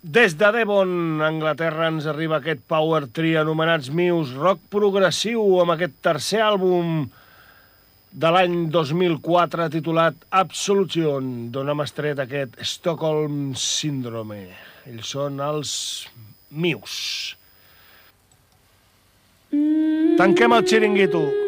Des de Devon, Anglaterra, ens arriba aquest power trio anomenats Muse, rock progressiu, amb aquest tercer àlbum de l'any 2004 titulat Absolution, d'on hem estret aquest Stockholm Syndrome. Ells són els Muse. Tanquem el xiringuito.